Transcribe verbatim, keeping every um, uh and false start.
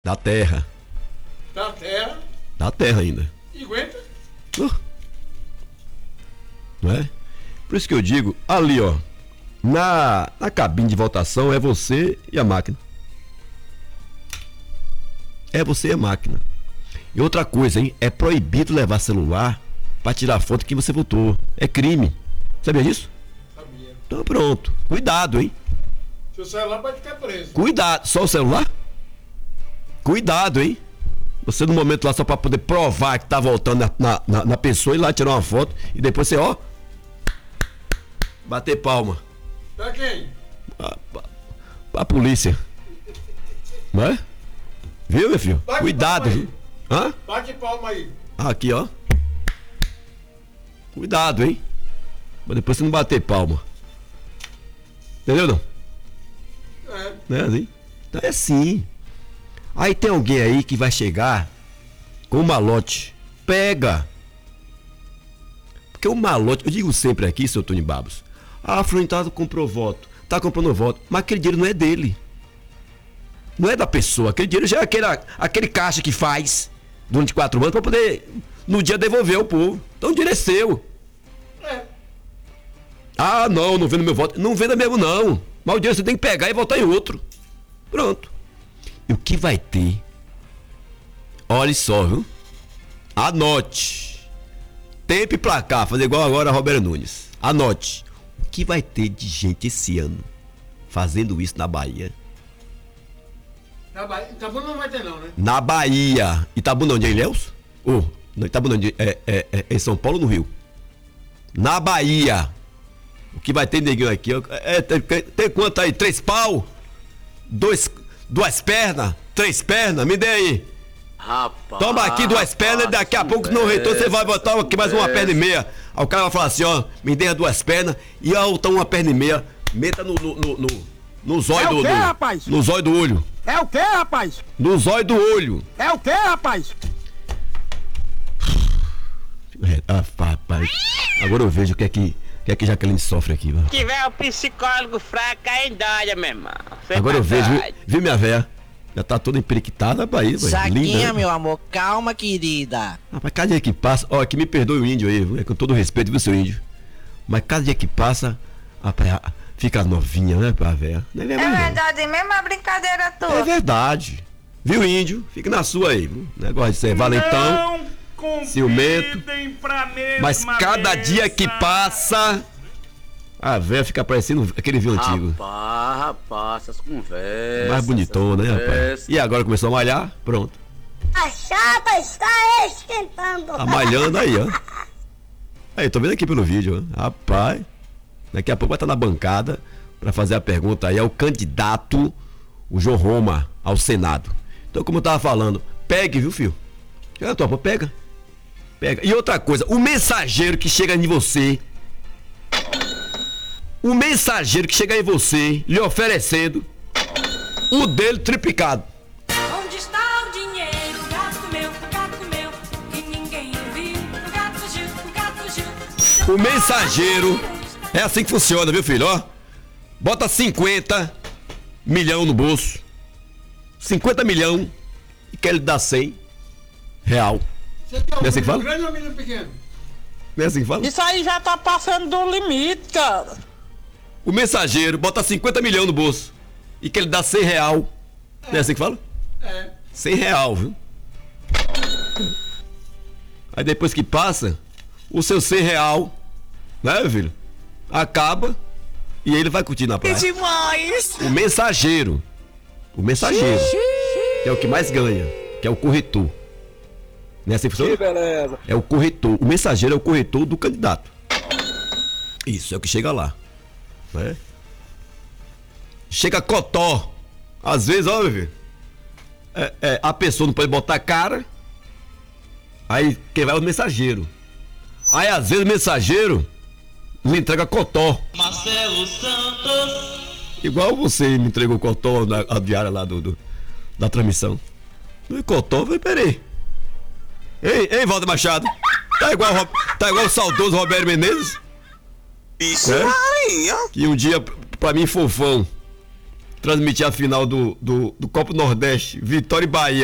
Da terra. Da terra. Da terra ainda. E aguenta? Uh. Não é? Por isso que eu digo, ali ó, na, na cabine de votação é você e a máquina. É você e a máquina. E outra coisa, hein? É proibido levar celular pra tirar foto que você votou. É crime. Sabia disso? Sabia. Então pronto. Cuidado, hein? Seu celular pode ficar preso. Cuidado. Só o celular? Cuidado, hein? Você no momento lá só pra poder provar que tá voltando na, na, na, na pessoa e lá tirar uma foto e depois você, ó, bater palma. Pra quem? Pra, pra, pra polícia. Não é? Viu, meu filho? Bate Cuidado, palma aí. viu? Hã? Bate palma aí. Aqui, ó. Cuidado, hein? Pra depois você não bater palma. Entendeu, não? É. Não é assim? Então é assim. Aí tem alguém aí que vai chegar com um malote. Pega! Porque o malote, eu digo sempre aqui, seu Tony Babos, ah, fulano tá comprou voto, tá comprando voto, mas aquele dinheiro não é dele. Não é da pessoa, aquele dinheiro já é aquele, aquele caixa que faz durante quatro anos para poder no dia devolver ao povo. Então o dinheiro é seu. É. Ah, não, não vendo meu voto. Não venda mesmo não. Mas o dinheiro você tem que pegar e votar em outro. Pronto. E o que vai ter? Olha só, viu? Anote. Tempo e placar, fazer igual agora a Roberto Nunes. Anote. O que vai ter de gente esse ano fazendo isso na Bahia? Na Bahia. Itabuna não vai ter não, né? Na Bahia. Itabuna onde é, Ilhéus? Oh, não, Itabuna onde é, é, é, é em São Paulo ou no Rio? Na Bahia. O que vai ter neguinho aqui? É, tem, tem quanto aí? Três pau? Dois, duas pernas? Três pernas? Me dê aí. Rapaz. Toma aqui duas pernas e daqui a pouco no reitor você vai botar aqui mais uma perna e meia. Aí o cara vai falar assim, ó, me dê as duas pernas e a outra uma perna e meia. Meta no, no, no, no, no zóio é do, o quê, do rapaz? No zóio do olho. É o quê, rapaz? No zóio do olho. É o quê, rapaz? É, ah, rapaz. Agora eu vejo o que é que, o que, é que Jaqueline sofre aqui, mano. Se tiver o psicólogo fraco, aí dói, meu irmão. Foi Agora eu vejo, viu, verdade. viu minha véia? Já tá toda emperiquitada, Bahia, Saquinha, linda. meu amor, calma, querida. Rapaz, cada dia que passa, ó, que me perdoe o índio aí, viu? É com todo respeito, viu, seu índio? Mas cada dia que passa, rapaz, fica novinha, né, pra véia? Não é É mais, não. verdade mesmo a brincadeira tua? É verdade. Viu, índio? Fica na sua aí, viu? Negócio de ser valentão, ciumento. Mas cada dia que passa, a véia fica parecendo aquele vinho antigo. Rapaz, rapaz, essas conversas. Mais bonitona, né, rapaz? conversas. E agora começou a malhar, pronto. A chapa está esquentando. Tá malhando aí, ó. Aí, tô vendo aqui pelo vídeo, ó. Rapaz, daqui a pouco vai estar na bancada pra fazer a pergunta aí ao candidato, o João Roma, ao Senado. Então, como eu tava falando, pegue, viu, filho? Chega, topa, pega. Pega. E outra coisa, o mensageiro que chega em você, o mensageiro que chega em você, lhe oferecendo o dele triplicado. Onde está o dinheiro? O gato meu, o gato meu, que ninguém viu. O gato fugiu, o gato fugiu. O mensageiro, é assim que funciona, viu, filho? Ó, bota cinquenta milhão no bolso, cinquenta milhão e quer lhe dar cem real. Você quer um Não é assim que menino fala? grande ou um menino pequeno? Não é assim que fala? Isso aí já tá passando do limite, cara. O mensageiro bota cinquenta milhão no bolso e quer lhe dar cem real. Não é assim que fala? É. cem real, viu? Aí depois que passa, o seu cem real, né, meu filho? Acaba e ele vai curtir na praia. Demais. O mensageiro. O mensageiro. Que é o que mais ganha. Que é o corretor. Não é assim que funciona? beleza. É o corretor. O mensageiro é o corretor do candidato. Isso, é o que chega lá. Né? Chega cotó. Às vezes, ó, meu filho. É, é, a pessoa não pode botar cara. Aí quem vai é o mensageiro. Aí às vezes o mensageiro lhe entrega cotó. Marcelo Santos. Igual você me entregou cotó na a diária lá do, do da transmissão. No cotó, eu falei, peraí. Ei, ei, Walter Machado. Tá igual, Ro- tá igual o saudoso Roberto Menezes. Isso É? aí, ó. Que um dia, pra mim, fofão, transmitir a final do, do, do Copa Nordeste, Vitória e Bahia.